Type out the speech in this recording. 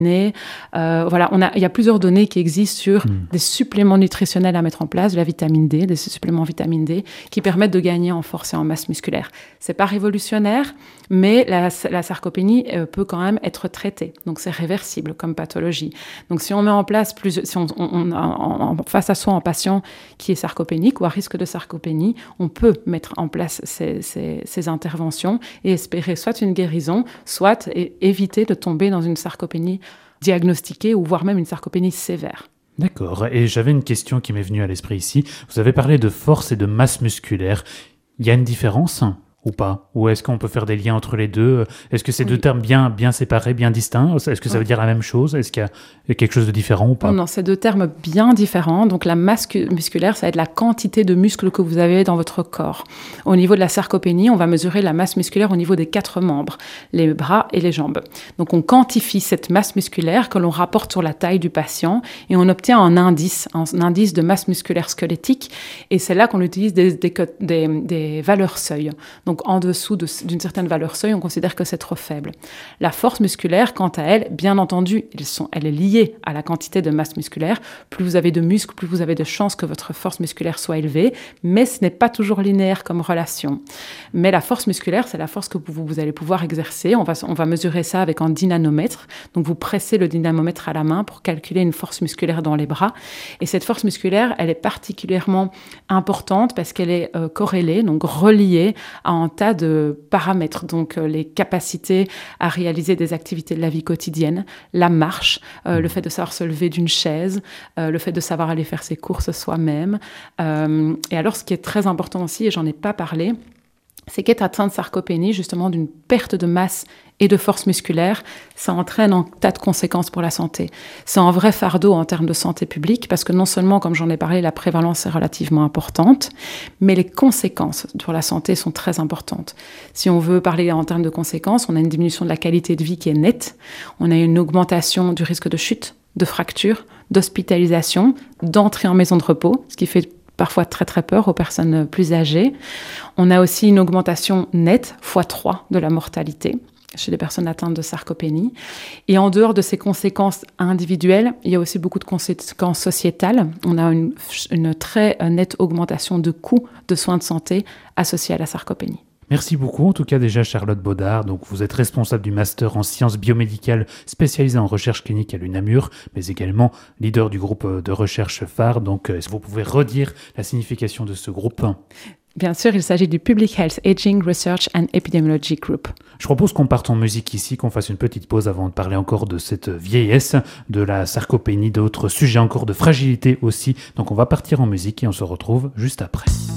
Voilà, il y a plusieurs données qui existent sur des suppléments nutritionnels à mettre en place, de la vitamine D, des suppléments vitamine D, qui permettent de gagner en force et en masse musculaire. C'est pas révolutionnaire, mais la sarcopénie peut quand même être traitée. Donc c'est réversible comme pathologie. Donc si on met en place si on face à soi un patient qui est sarcopénique ou à risque de sarcopénie, on peut mettre en place ces interventions et espérer soit une guérison, soit éviter de tomber dans une sarcopénie diagnostiquée ou voire même une sarcopénie sévère. D'accord. Et j'avais une question qui m'est venue à l'esprit ici. Vous avez parlé de force et de masse musculaire. Il y a une différence ou pas? Ou est-ce qu'on peut faire des liens entre les deux? Est-ce que c'est deux termes bien séparés, bien distincts? Est-ce que ça veut dire la même chose? Est-ce qu'il y a quelque chose de différent ou pas? Non, c'est deux termes bien différents. Donc la masse musculaire, ça va être la quantité de muscles que vous avez dans votre corps. Au niveau de la sarcopénie, on va mesurer la masse musculaire au niveau des 4 membres, les bras et les jambes. Donc on quantifie cette masse musculaire que l'on rapporte sur la taille du patient et on obtient un indice de masse musculaire squelettique. Et c'est là qu'on utilise des valeurs seuil. Donc en dessous d'une certaine valeur seuil, on considère que c'est trop faible. La force musculaire, quant à elle, bien entendu, elle est liée à la quantité de masse musculaire. Plus vous avez de muscles, plus vous avez de chances que votre force musculaire soit élevée, mais ce n'est pas toujours linéaire comme relation. Mais la force musculaire, c'est la force que vous allez pouvoir exercer. On va mesurer ça avec un dynanomètre. Donc vous pressez le dynamomètre à la main pour calculer une force musculaire dans les bras. Et cette force musculaire, elle est particulièrement importante parce qu'elle est corrélée, donc reliée à un tas de paramètres. Donc les capacités à réaliser des activités de la vie quotidienne, la marche, le fait de savoir se lever d'une chaise, le fait de savoir aller faire ses courses soi-même. Et alors, ce qui est très important aussi, et j'en ai pas parlé, c'est qu'être atteint de sarcopénie, justement d'une perte de masse et de force musculaire, ça entraîne un tas de conséquences pour la santé. C'est un vrai fardeau en termes de santé publique, parce que non seulement, comme j'en ai parlé, la prévalence est relativement importante, mais les conséquences pour la santé sont très importantes. Si on veut parler en termes de conséquences, on a une diminution de la qualité de vie qui est nette, on a une augmentation du risque de chute, de fracture, d'hospitalisation, d'entrée en maison de repos, ce qui fait parfois très très peur aux personnes plus âgées. On a aussi une augmentation nette, x3, de la mortalité chez les personnes atteintes de sarcopénie. Et en dehors de ces conséquences individuelles, il y a aussi beaucoup de conséquences sociétales. On a une très nette augmentation de coûts de soins de santé associés à la sarcopénie. Merci beaucoup, en tout cas déjà Charlotte Baudard. Donc vous êtes responsable du master en sciences biomédicales spécialisé en recherche clinique à l'UNAMUR, mais également leader du groupe de recherche phare. Donc est-ce que vous pouvez redire la signification de ce groupe? Bien sûr, il s'agit du Public Health Aging Research and Epidemiology Group. Je propose qu'on parte en musique ici, qu'on fasse une petite pause avant de parler encore de cette vieillesse, de la sarcopénie, d'autres sujets encore de fragilité aussi. Donc on va partir en musique et on se retrouve juste après.